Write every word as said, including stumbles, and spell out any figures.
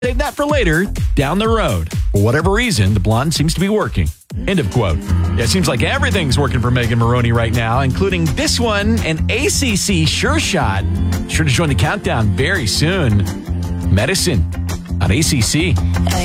Save that for later, down the road. For whatever reason, the blonde seems to be working. End of quote. Yeah, it seems like everything's working for Megan Maroney right now, including this one, an A C C sure shot. Sure to join the countdown very soon. Medicine on A C C.